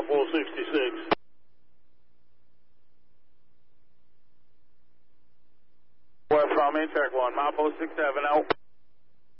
Southwell 66. West from me, track 1, mile 467 out.